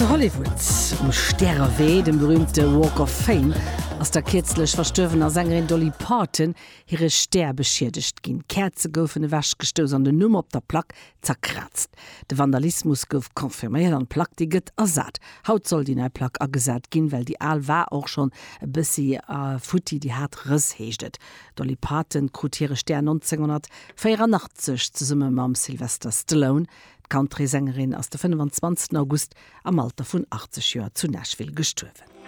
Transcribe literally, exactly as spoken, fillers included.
zu Hollywood um Sterweh, dem berühmte Walk of Fame, aus der kirzlech verstöwener Sängerin Dolly Parton ihre Ster beschädigt gin. Kerze goufen e wäsch gestos an de Nummer op der Plaque zerkratzt. De Vandalismus gouf konfirmiert an Plaque die gëtt ersat. Haut soll die neue Plaque agesat gin, weil die Aal war auch schon e bissi äh, Futti die hart Riss heeschtet. Dolly Parton krut ihre Ster neunzehnhundertvierundachtzig zu summe mam Sylvester Stallone, Country-Sängerin aus der fünfundzwanzigsten August am Alter von achtzig Jahren zu Nashville gestorben.